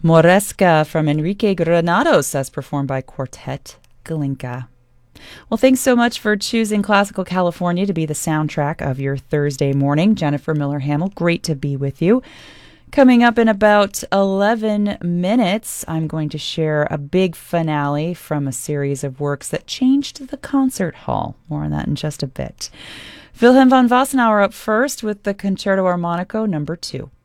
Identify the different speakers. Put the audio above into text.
Speaker 1: Moresca from Enrique Granados as performed by Quartet Galinka. Well, thanks so much for choosing Classical California to be the soundtrack of your Thursday morning. Jennifer Miller Hamill, great to be with you. Coming up in about 11 minutes, I'm going to share a big finale from a series of works that changed the concert hall. More on that in just a bit. Wilhelm von Wassenauer up first with the Concerto Armonico No. 2.